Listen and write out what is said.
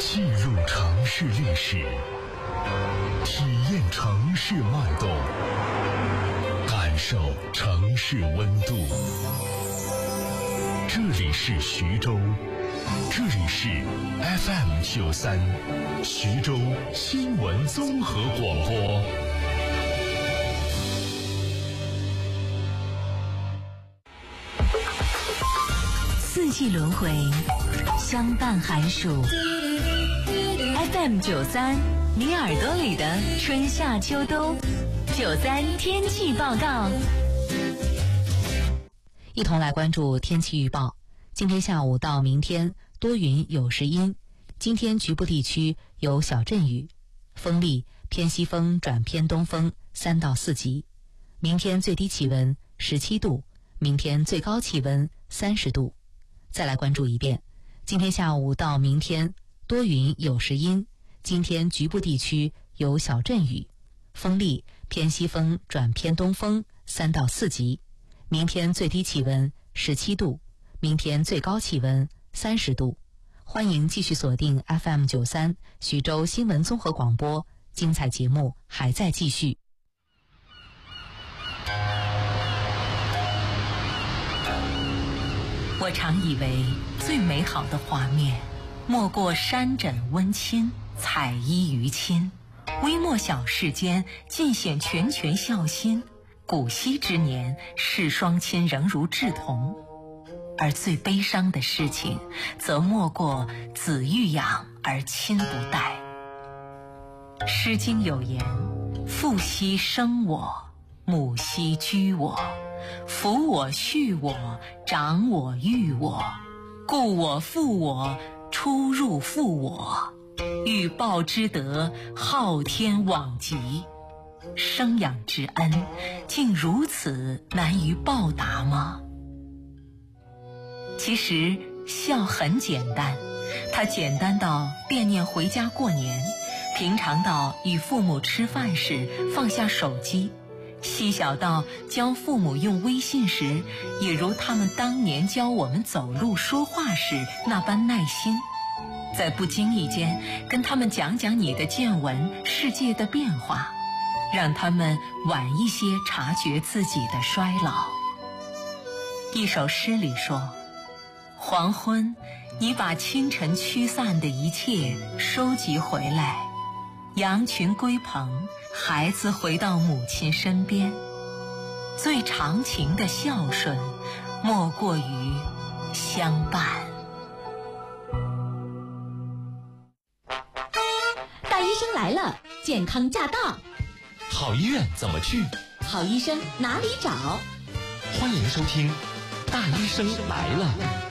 记录城市历史，体验城市脉动，感受城市温度。这里是徐州，这里是 FM93 徐州新闻综合广播。 四季轮回，相伴寒暑。FM93，你耳朵里的春夏秋冬。93天气报告，一同来关注天气预报。今天下午到明天多云有时阴，今天局部地区有小阵雨，风力偏西风转偏东风3到4级。明天最低气温17度，明天最高气温30度。再来关注一遍，今天下午到明天多云有时阴，今天局部地区有小阵雨，风力偏西风转偏东风3到4级。明天最低气温17度，明天最高气温30度。欢迎继续锁定 FM93 徐州新闻综合广播，精彩节目还在继续。我常以为最美好的画面，莫过山枕温馨，彩衣娱亲，微末小事间，尽显拳拳孝心。古稀之年，世双亲仍如稚童。而最悲伤的事情，则莫过子欲养而亲不待。诗经有言：父兮生我，母兮居我，抚我畜我，长我育我，故我负我，出入负我，欲报之德，昊天罔极。生养之恩，竟如此难于报答吗？其实孝很简单，它简单到惦念回家过年，平常到与父母吃饭时放下手机，细小到教父母用微信时，也如他们当年教我们走路说话时那般耐心，在不经意间跟他们讲讲你的见闻，世界的变化，让他们晚一些察觉自己的衰老。一首诗里说：黄昏，你把清晨驱散的一切收集回来，羊群归棚，孩子回到母亲身边。最长情的孝顺，莫过于相伴。 大医生来了，健康驾到。 好医院怎么去？ 好医生哪里找？ 欢迎收听《大医生来了》。